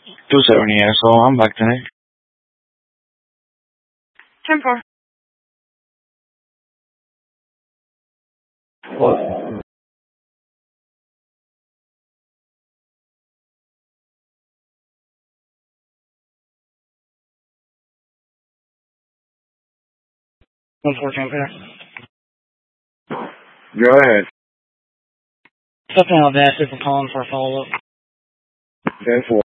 270, yeah, so I'm back tonight. 10-4. What? Unfortunately. Go ahead. Something I've asked if we're calling for a follow-up. 10-4.